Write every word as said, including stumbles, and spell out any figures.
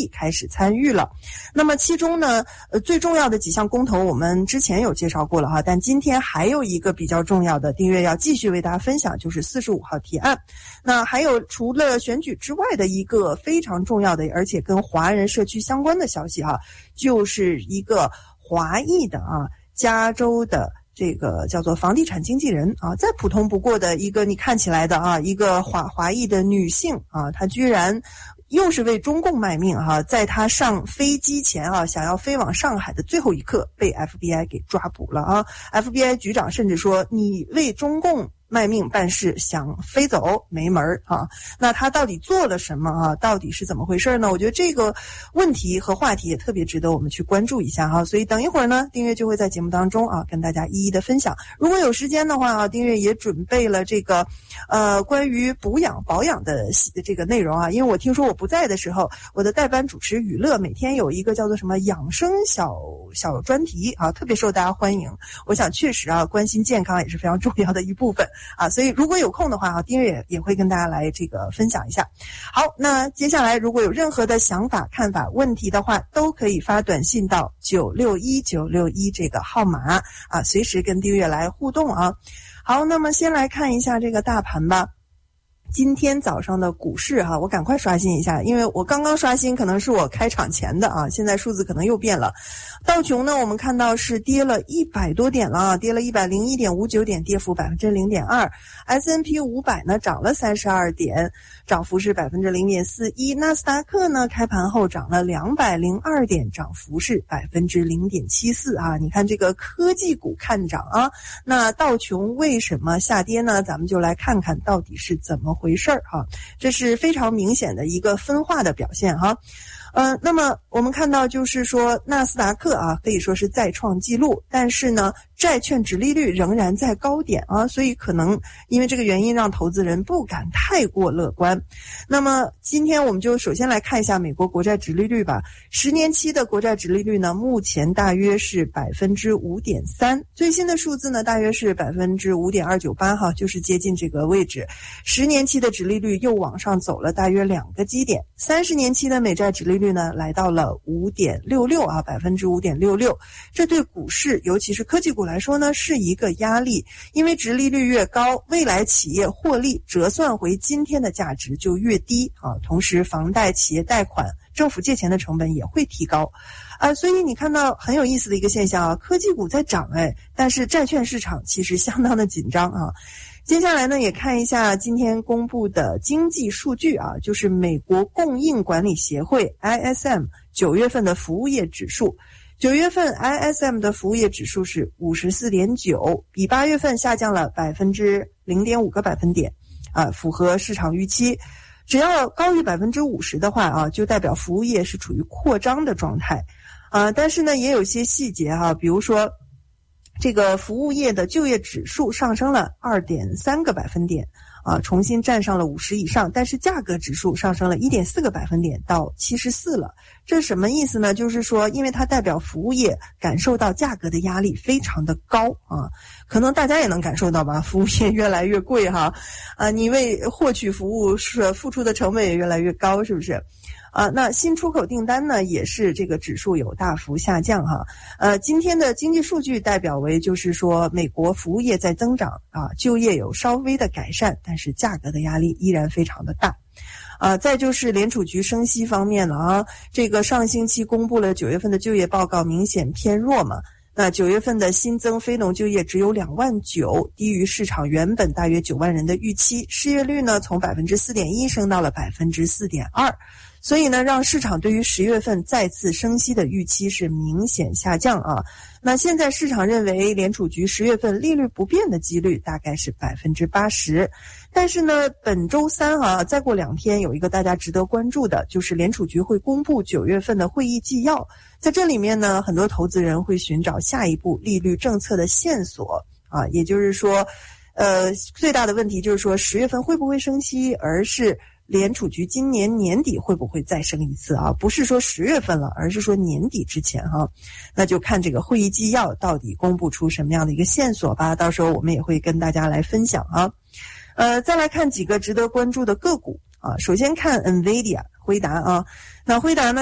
币开始参与了。那么其中呢，呃，最重要的几项公投我们之前有介绍过了哈，但今天还有一个比较重要的订阅要继续为大家分享，就是四十五号提案。那还有除了选举之外的一个非常重要的，而且跟华人社区相关的消息哈，就是一个华裔的啊，加州的这个叫做房地产经纪人啊，再普通不过的一个你看起来的啊，一个华华裔的女性啊，她居然又是为中共卖命哈、啊，在她上飞机前啊，想要飞往上海的最后一刻被 F B I 给抓捕了啊 ！F B I 局长甚至说：“你为中共卖命办事，想飞走没门儿啊！”那他到底做了什么啊？到底是怎么回事呢？我觉得这个问题和话题也特别值得我们去关注一下哈、啊。所以等一会儿呢，订阅就会在节目当中啊跟大家一一的分享。如果有时间的话啊，订阅也准备了这个呃关于补养保养的这个内容啊，因为我听说我不在的时候，我的代班主持雨乐每天有一个叫做什么养生小小专题啊，特别受大家欢迎。我想确实啊，关心健康也是非常重要的一部分。啊，所以如果有空的话啊，丁月也也会跟大家来这个分享一下。好，那接下来如果有任何的想法、看法、问题的话，都可以发短信到九六一九六一这个号码啊，随时跟丁月来互动啊。好，那么先来看一下这个大盘吧。今天早上的股市哈、啊，我赶快刷新一下，因为我刚刚刷新可能是我开场前的啊，现在数字可能又变了。道琼呢，我们看到是跌了一百多点了啊，跌了一百零一点五九点，跌幅百分之零点二。S and P 五百呢涨了三十二点，涨幅是百分之零点四一。纳斯达克呢开盘后涨了两百零二点，涨幅是百分之零点七四啊。你看这个科技股看涨啊，那道琼为什么下跌呢？咱们就来看看到底是怎么回事儿哈，这是非常明显的一个分化的表现哈。呃，那么我们看到就是说纳斯达克啊，可以说是再创纪录，但是呢，债券殖利率仍然在高点啊，所以可能因为这个原因让投资人不敢太过乐观。那么今天我们就首先来看一下美国国债殖利率吧。十年期的国债殖利率呢，目前大约是百分之五点三，最新的数字呢大约是百分之五点二九八哈，就是接近这个位置。十年期的殖利率又往上走了大约两个基点，三十年期的美债殖利率呢来到了五点六六啊，百分之五点六六。这对股市，尤其是科技股来说呢，是一个压力，因为殖利率越高，未来企业获利折算回今天的价值就越低啊。同时，房贷、企业贷款、政府借钱的成本也会提高啊。所以你看到很有意思的一个现象啊，科技股在涨哎，但是债券市场其实相当的紧张啊。接下来呢，也看一下今天公布的经济数据啊，就是美国供应管理协会 I S M 九月份的服务业指数。九月份 I S M 的服务业指数是 五十四点九， 比八月份下降了 百分之零点五 个百分点啊，符合市场预期。只要高于 百分之五十 的话啊，就代表服务业是处于扩张的状态啊。但是呢，也有些细节哈、啊，比如说这个服务业的就业指数上升了 二点三 个百分点啊，重新站上了五十以上，但是价格指数上升了 一点四 个百分点到七十四了。这什么意思呢？就是说因为它代表服务业感受到价格的压力非常的高啊，可能大家也能感受到吧，服务业越来越贵哈啊，你为获取服务是付出的成本也越来越高，是不是？啊，那新出口订单呢，也是这个指数有大幅下降哈。呃，今天的经济数据代表为就是说，美国服务业在增长啊，就业有稍微的改善，但是价格的压力依然非常的大。啊，再就是联储局升息方面了啊，这个上星期公布了九月份的就业报告，明显偏弱嘛。那九月份的新增非农就业只有两万九，低于市场原本大约九万人的预期。失业率呢，从百分之四点一升到了百分之四点二。所以呢，让市场对于十月份再次升息的预期是明显下降啊。那现在市场认为联储局十月份利率不变的几率大概是百分之八十。但是呢，本周三啊，再过两天有一个大家值得关注的，就是联储局会公布九月份的会议纪要。在这里面呢，很多投资人会寻找下一步利率政策的线索啊，也就是说，呃，最大的问题就是说十月份会不会升息，而是联储局今年年底会不会再升一次啊？不是说十月份了，而是说年底之前哈、啊。那就看这个会议纪要到底公布出什么样的一个线索吧，到时候我们也会跟大家来分享啊。呃，再来看几个值得关注的个股啊。首先看 NVIDIA 辉达啊，那辉达呢